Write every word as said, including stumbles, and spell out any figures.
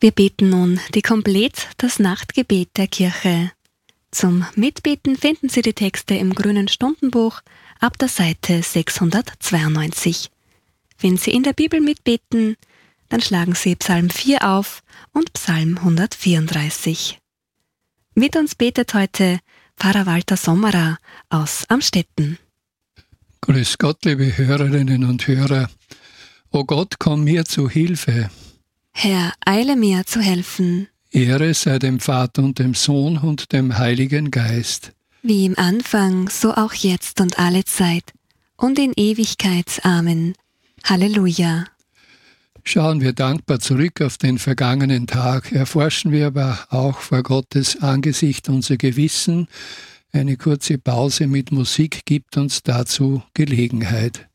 Wir beten nun die Komplett das Nachtgebet der Kirche. Zum Mitbeten finden Sie die Texte im Grünen Stundenbuch ab der Seite sechshundertzweiundneunzig. Wenn Sie in der Bibel mitbeten, dann schlagen Sie Psalm vier auf und Psalm hundertvierunddreißig. Mit uns betet heute Pfarrer Walter Sommerer aus Amstetten. Grüß Gott, liebe Hörerinnen und Hörer. O Gott, komm mir zu Hilfe. Herr, eile mir zu helfen. Ehre sei dem Vater und dem Sohn und dem Heiligen Geist. Wie im Anfang, so auch jetzt und alle Zeit und in Ewigkeit. Amen. Halleluja. Schauen wir dankbar zurück auf den vergangenen Tag, erforschen wir aber auch vor Gottes Angesicht unser Gewissen. Eine kurze Pause mit Musik gibt uns dazu Gelegenheit.